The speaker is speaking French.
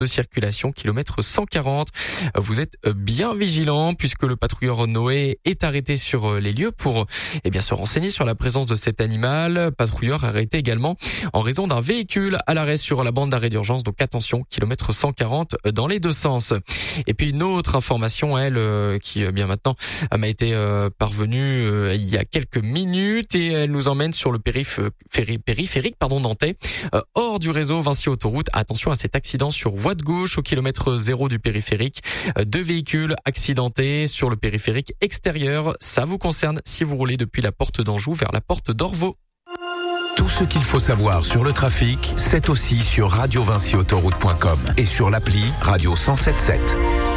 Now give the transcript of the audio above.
de circulation, kilomètre 140. Vous êtes bien vigilants puisque le patrouilleur Noé est arrêté sur les lieux pour se renseigner sur la présence de cet animal. Patrouilleur arrêté également en raison d'un véhicule à l'arrêt sur la bande d'arrêt d'urgence. Donc attention, kilomètre 140 dans les deux sens. Et puis une autre information, qui bien maintenant m'a été parvenue il y a quelques minutes et elle nous emmène sur le périphérique nantais, hors du réseau Vinci Autoroute. Attention à cet accident sur voie de gauche au kilomètre 0 du périphérique. Deux véhicules accidentés sur le périphérique extérieur. Ça vous concerne si vous roulez depuis la porte d'Anjou vers la porte d'Orvaux. Tout ce qu'il faut savoir sur le trafic, c'est aussi sur radiovinciautoroute.com et sur l'appli Radio 107.7.